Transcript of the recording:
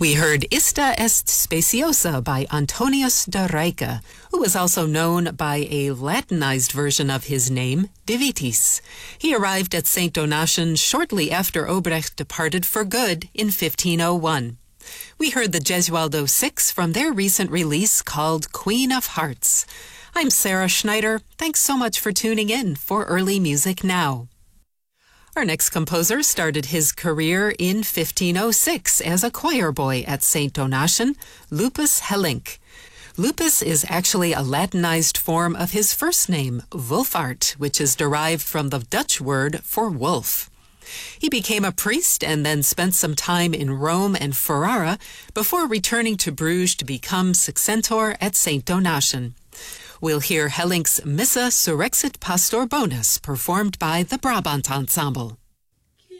We heard Ista est Speciosa by Antonius de Rijke, who was also known by a Latinized version of his name, De Vitis. He arrived at St. Donatian shortly after Obrecht departed for good in 1501. We heard the Gesualdo Six from their recent release called Queen of Hearts. I'm Sarah Schneider. Thanks so much for tuning in for Early Music Now. Our next composer started his career in 1506 as a choir boy at St. Donatian, Lupus Hellink. Lupus is actually a Latinized form of his first name, Wolfart, which is derived from the Dutch word for wolf. He became a priest and then spent some time in Rome and Ferrara before returning to Bruges to become successor at St. Donatian. We'll hear Hellink's Missa Surrexit Pastor Bonus performed by the Brabant Ensemble.